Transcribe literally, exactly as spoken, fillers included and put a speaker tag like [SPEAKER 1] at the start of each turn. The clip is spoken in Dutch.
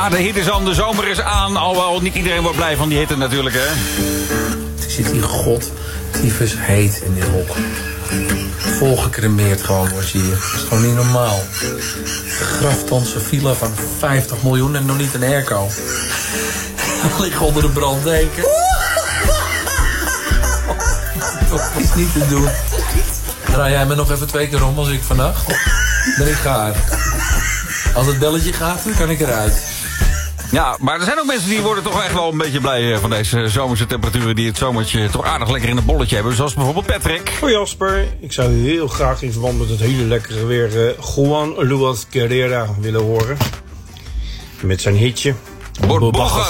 [SPEAKER 1] De hitte is aan, de zomer is aan. Alhoewel niet iedereen wordt blij van die hitte natuurlijk, hè.
[SPEAKER 2] Het zit hier god, tyfus heet in dit hok. Volgecremeerd gewoon was hier. Dat is gewoon niet normaal. Graftonse villa van vijftig miljoen en nog niet een airco. Lig onder de branddeken. Dat is niet te doen. Draai jij me nog even twee keer om als ik vannacht. Dan ik ga. Als het belletje gaat, dan kan ik eruit.
[SPEAKER 1] Ja, maar er zijn ook mensen die worden toch echt wel een beetje blij van deze zomerse temperaturen die het zomertje toch aardig lekker in een bolletje hebben. Zoals bijvoorbeeld Patrick.
[SPEAKER 3] Hoi Jasper, ik zou u heel graag in verband met het hele lekkere weer uh, Juan Luis Guerra willen horen. Met zijn hitje.
[SPEAKER 1] Borbogas